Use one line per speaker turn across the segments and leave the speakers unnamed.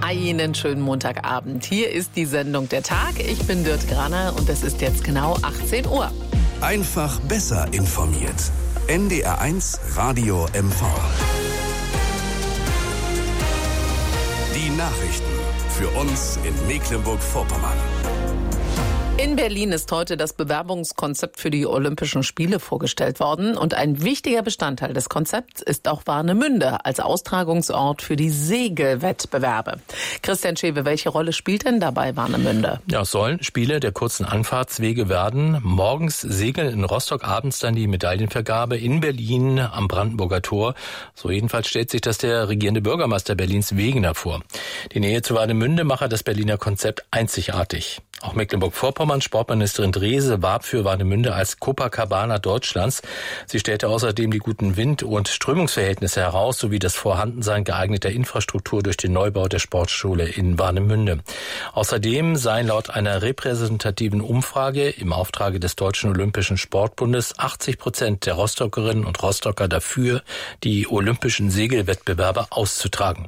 Einen schönen Montagabend. Hier ist die Sendung Der Tag. Ich bin Dürte Graner und es ist jetzt genau 18 Uhr.
Einfach besser informiert. NDR1 Radio MV. Die Nachrichten für uns in Mecklenburg-Vorpommern.
In Berlin ist heute das Bewerbungskonzept für die Olympischen Spiele vorgestellt worden. Und ein wichtiger Bestandteil des Konzepts ist auch Warnemünde als Austragungsort für die Segelwettbewerbe. Christian Schewe, welche Rolle spielt denn dabei Warnemünde?
Ja, es sollen Spiele der kurzen Anfahrtswege werden. Morgens segeln in Rostock, abends dann die Medaillenvergabe in Berlin am Brandenburger Tor. So jedenfalls stellt sich das der regierende Bürgermeister Berlins Wegener vor. Die Nähe zu Warnemünde mache das Berliner Konzept einzigartig. Auch Mecklenburg-Vorpommerns Sportministerin Drese warb für Warnemünde als Copacabana Deutschlands. Sie stellte außerdem die guten Wind- und Strömungsverhältnisse heraus, sowie das Vorhandensein geeigneter Infrastruktur durch den Neubau der Sportschule in Warnemünde. Außerdem seien laut einer repräsentativen Umfrage im Auftrage des Deutschen Olympischen Sportbundes 80% der Rostockerinnen und Rostocker dafür, die olympischen Segelwettbewerbe auszutragen.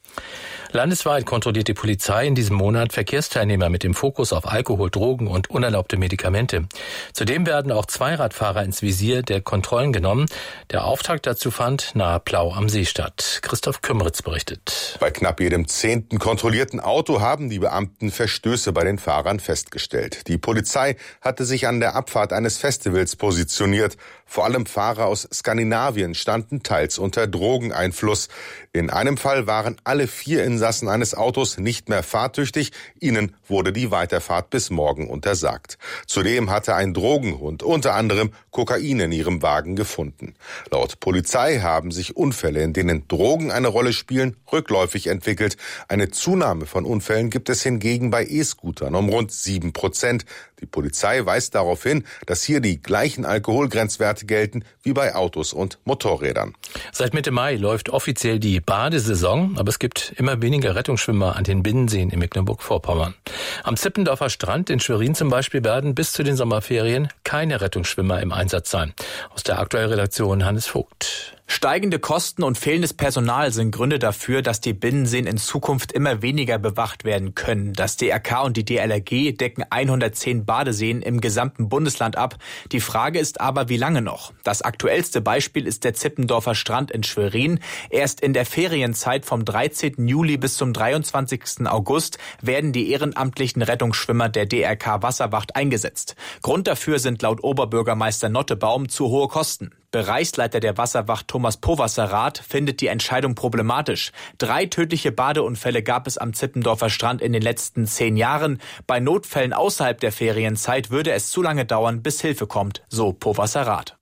Landesweit kontrolliert die Polizei in diesem Monat Verkehrsteilnehmer mit dem Fokus auf Alkohol, Drogen und unerlaubte Medikamente. Zudem werden auch Zweiradfahrer ins Visier der Kontrollen genommen. Der Auftakt dazu fand nahe Plau am See statt. Christoph Kümmeritz berichtet.
Bei knapp jedem 10. kontrollierten Auto haben die Beamten Verstöße bei den Fahrern festgestellt. Die Polizei hatte sich an der Abfahrt eines Festivals positioniert. Vor allem Fahrer aus Skandinavien standen teils unter Drogeneinfluss. In einem Fall waren alle 4 Insassen eines Autos nicht mehr fahrtüchtig. Ihnen wurde die Weiterfahrt bis morgen untersagt. Zudem hatte ein Drogenhund unter anderem Kokain in ihrem Wagen gefunden. Laut Polizei haben sich Unfälle, in denen Drogen eine Rolle spielen, rückläufig entwickelt. Eine Zunahme von Unfällen gibt es hingegen bei E-Scootern um rund 7%. Die Polizei weist darauf hin, dass hier die gleichen Alkoholgrenzwerte gelten wie bei Autos und Motorrädern.
Seit Mitte Mai läuft offiziell die Badesaison, aber es gibt immer weniger Rettungsschwimmer an den Binnenseen in Mecklenburg-Vorpommern. Am Zippendorfer Strand in Schwerin zum Beispiel werden bis zu den Sommerferien keine Rettungsschwimmer im Einsatz sein. Aus der aktuellen Redaktion Hannes Vogt.
Steigende Kosten und fehlendes Personal sind Gründe dafür, dass die Binnenseen in Zukunft immer weniger bewacht werden können. Das DRK und die DLRG decken 110 Badeseen im gesamten Bundesland ab. Die Frage ist aber, wie lange noch? Das aktuellste Beispiel ist der Zippendorfer Strand in Schwerin. Erst in der Ferienzeit vom 13. Juli bis zum 23. August werden die ehrenamtlichen Rettungsschwimmer der DRK Wasserwacht eingesetzt. Grund dafür sind laut Oberbürgermeister Nottebaum zu hohe Kosten. Bereichsleiter der Wasserwacht Thomas Powasser-Rath findet die Entscheidung problematisch. 3 tödliche Badeunfälle gab es am Zippendorfer Strand in den letzten 10 Jahren. Bei Notfällen außerhalb der Ferienzeit würde es zu lange dauern, bis Hilfe kommt, so Powasser-Rath.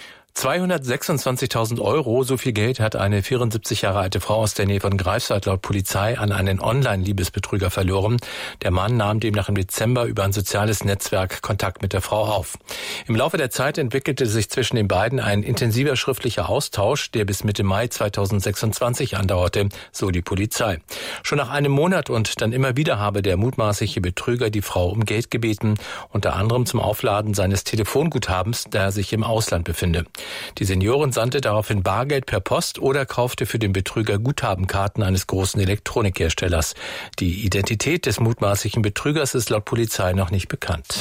226.000 €, so viel Geld hat eine 74 Jahre alte Frau aus der Nähe von Greifswald laut Polizei an einen Online-Liebesbetrüger verloren. Der Mann nahm demnach im Dezember über ein soziales Netzwerk Kontakt mit der Frau auf. Im Laufe der Zeit entwickelte sich zwischen den beiden ein intensiver schriftlicher Austausch, der bis Mitte Mai 2026 andauerte, so die Polizei. Schon nach einem Monat und dann immer wieder habe der mutmaßliche Betrüger die Frau um Geld gebeten, unter anderem zum Aufladen seines Telefonguthabens, da er sich im Ausland befinde. Die Seniorin sandte daraufhin Bargeld per Post oder kaufte für den Betrüger Guthabenkarten eines großen Elektronikherstellers. Die Identität des mutmaßlichen Betrügers ist laut Polizei noch nicht bekannt.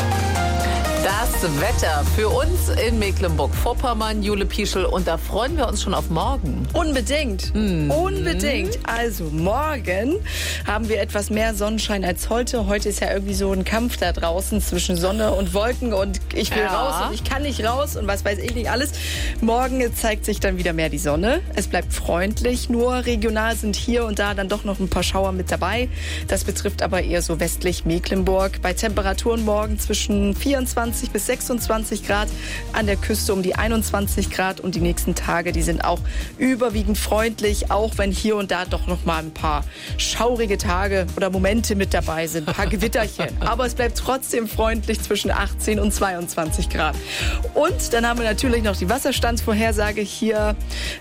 Das Wetter für uns in Mecklenburg-Vorpommern, Jule Pieschel, und da freuen wir uns schon auf morgen.
Unbedingt, unbedingt. Also morgen haben wir etwas mehr Sonnenschein als heute. Heute ist ja irgendwie so ein Kampf da draußen zwischen Sonne und Wolken und ich will raus und ich kann nicht raus und was weiß ich nicht alles. Morgen zeigt sich dann wieder mehr die Sonne. Es bleibt freundlich, nur regional sind hier und da dann doch noch ein paar Schauer mit dabei. Das betrifft aber eher so westlich Mecklenburg. Bei Temperaturen morgen zwischen 24 bis 26 Grad, an der Küste um die 21 Grad und die nächsten Tage, die sind auch überwiegend freundlich, auch wenn hier und da doch noch mal ein paar schaurige Tage oder Momente mit dabei sind, ein paar Gewitterchen. Aber es bleibt trotzdem freundlich zwischen 18 und 22 Grad. Und dann haben wir natürlich noch die Wasserstandsvorhersage hier